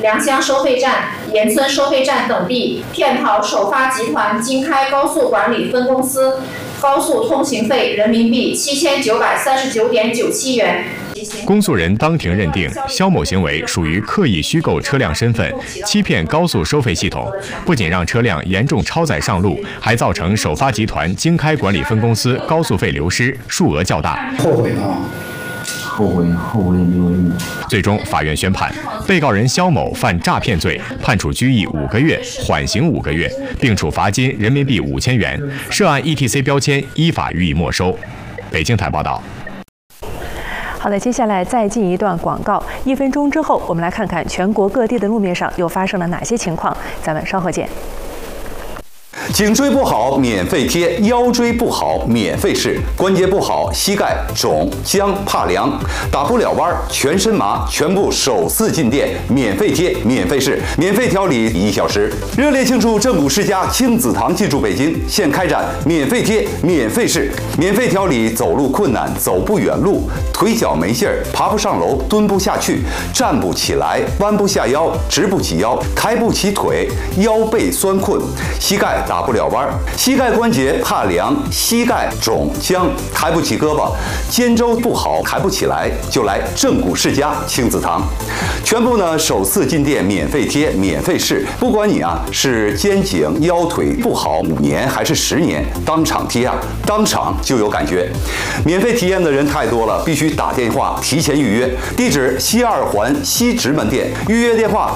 良乡收费站、岩村收费站等地，骗讨首发集团京开高速管理分公司高速通行费人民币7939.97元。 公诉人当庭认定，肖某行为属于刻意虚构车辆身份，欺骗高速收费系统，不仅让车辆严重超载上路，还造成首发集团京开管理分公司高速费流失，数额较大。 后悔啊！后悔没有用。 最终，法院宣判，被告人肖某犯诈骗罪，判处拘役5个月，缓刑5个月，并处罚金人民币5000元，涉案 ETC 标签依法予以没收。北京台报道。 好的，接下来再进一段广告，1分钟之后，我们来看看全国各地的路面上又发生了哪些情况。咱们稍后见。 颈椎不好免费贴，腰椎不好免费试，关节不好膝盖肿僵怕凉打不了弯全身麻，全部首次进店免费贴免费试，免费调理1小时。热烈庆祝正骨世家亲子堂进驻北京，现开展免费贴免费试，免费调理走路困难走不远路，腿脚没劲儿爬不上楼蹲不下去站不起来弯不下腰直不起腰抬不起腿腰背酸困膝盖打不了弯，膝盖关节怕凉，膝盖肿僵，抬不起胳膊，肩周不好抬不起来，就来正骨世家亲子堂。全部呢首次进店免费贴免费试，不管你是肩颈腰腿不好5年还是10年，当场贴当场就有感觉。免费体验的人太多了，必须打电话提前预约。地址西2环西直门店，预约电话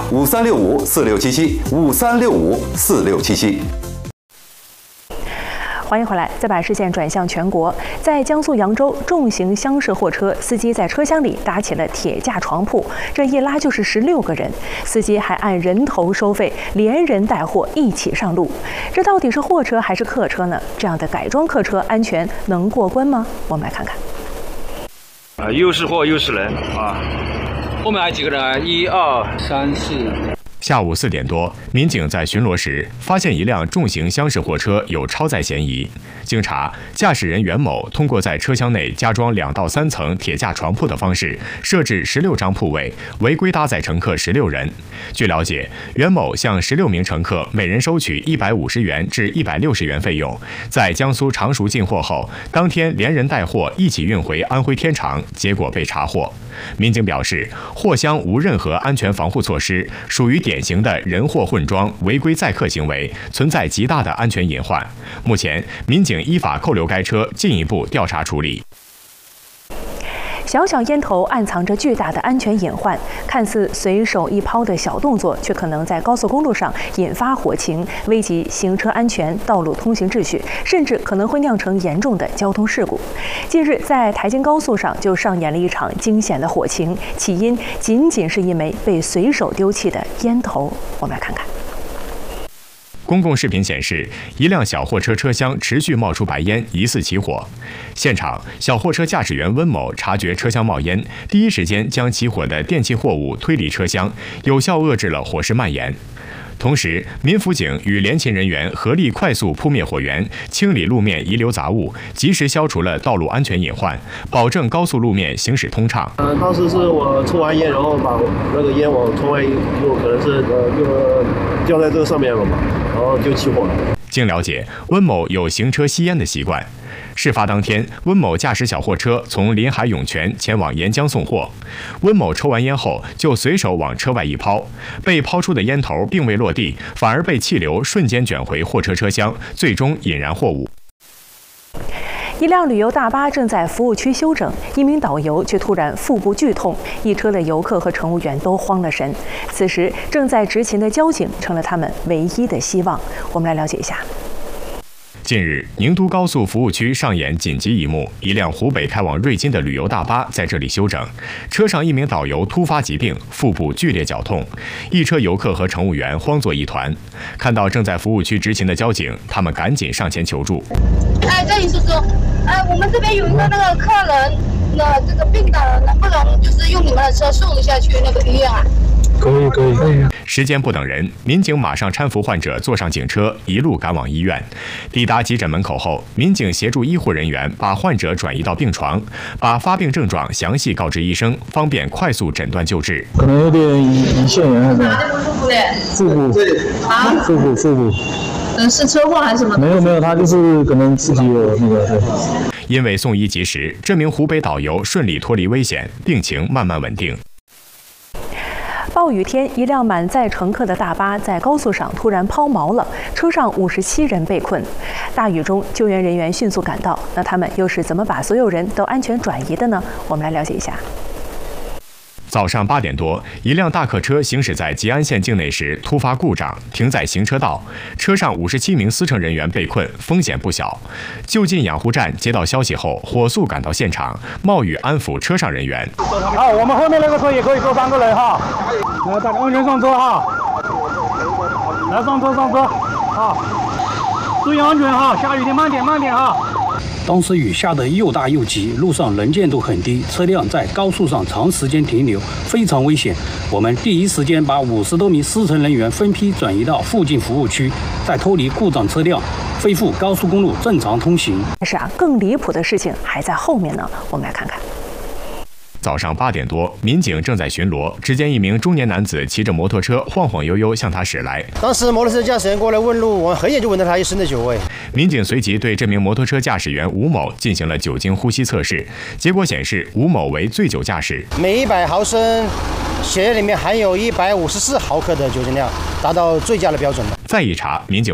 5365467753654677。 欢迎回来，再把视线转向全国。在江苏扬州，重型厢式货车司机在车厢里搭起了铁架床铺，这一拉就是16个人，司机还按人头收费，连人带货一起上路。这到底是货车还是客车呢？这样的改装客车安全能过关吗？我们来看看。 又是货又是人啊！后面还几个人？1、2、3、4。 下午4点多，民警在巡逻时发现一辆重型厢式货车有超载嫌疑。经查，驾驶人袁某通过在车厢内加装2到3层铁架床铺的方式，设置16张铺位，违规搭载乘客16人。据了解，袁某向16名乘客每人收取150元至160元费用，在江苏常熟进货后，当天连人带货一起运回安徽天长，结果被查获。民警表示，货箱无任何安全防护措施，属于典型的人货混装违规载客行为，存在极大的安全隐患。目前，民警依法扣留该车，进一步调查处理。 小小烟头暗藏着巨大的安全隐患，看似随手一抛的小动作，却可能在高速公路上引发火情，危及行车安全、道路通行秩序，甚至可能会酿成严重的交通事故。近日，在台京高速上就上演了一场惊险的火情，起因仅仅是一枚被随手丢弃的烟头。我们来看看。 公共视频显示，一辆小货车车厢持续冒出白烟，疑似起火。现场，小货车驾驶员温某察觉车厢冒烟，第一时间将起火的电气货物推离车厢，有效遏制了火势蔓延。同时，民辅警与联勤人员合力快速扑灭火源，清理路面遗留杂物，及时消除了道路安全隐患，保证高速路面行驶通畅。 当时是我抽完烟，然后把那个烟我抽完以后，可能是就掉在这个上面了嘛，然后就起火了。 经了解，温某有行车吸烟的习惯。事发当天，温某驾驶小货车从临海涌泉前往沿江送货。温某抽完烟后，就随手往车外一抛，被抛出的烟头并未落地，反而被气流瞬间卷回货车车厢，最终引燃货物。 一辆旅游大巴正在服务区休整，一名导游却突然腹部剧痛，一车的游客和乘务员都慌了神。此时，正在执勤的交警成了他们唯一的希望。我们来了解一下。 近日，宁都高速服务区上演紧急一幕，一辆湖北开往瑞金的旅游大巴在这里休整，车上一名导游突发疾病，腹部剧烈绞痛，一车游客和乘务员慌作一团。看到正在服务区执勤的交警，他们赶紧上前求助。 这里叔叔，我们这边有一个那个客人，这个病的，能不能就是用你们的车送一下去那个医院啊？ 可以。 时间不等人，民警马上搀扶患者坐上警车，一路赶往医院。抵达急诊门口后，民警协助医护人员把患者转移到病床，把发病症状详细告知医生，方便快速诊断救治。 可能有点胰腺炎还是哪里不舒服嘞？ 腹部啊，腹部。 是车祸还是什么？ 没有，他就是可能自己有那个。 因为送医及时，这名湖北导游顺利脱离危险，病情慢慢稳定。 暴雨天，一辆满载乘客的大巴在高速上突然抛锚了，车上57人被困。大雨中，救援人员迅速赶到，那他们又是怎么把所有人都安全转移的呢？我们来了解一下。 早上8点多，一辆大客车行驶在吉安县境内时突发故障，停在行车道，车上57名司乘人员被困，风险不小。就近养护站接到消息后，火速赶到现场，冒雨安抚车上人员。 好，我们后面那个车也可以坐3个人哈，来，大家安全上车哈，来上车，好，注意安全哈，下雨天慢点哈。 当时雨下得又大又急，路上能见度很低，车辆在高速上长时间停留，非常危险。我们第一时间把50多名司乘人员分批转移到附近服务区，再脱离故障车辆，恢复高速公路正常通行。 但是更离谱的事情还在后面呢，我们来看看。 早上8点多，民警正在巡逻，只见一名中年男子骑着摩托车晃晃悠悠向他驶来。 当时摩托车驾驶员过来问路，我很远就闻到他一身的酒味。 民警随即对这名摩托车驾驶员吴某进行了酒精呼吸测试，结果显示吴某为醉酒驾驶， 每100毫升血液里面含有154毫克的酒精量，达到醉驾的标准了。 再一查，民警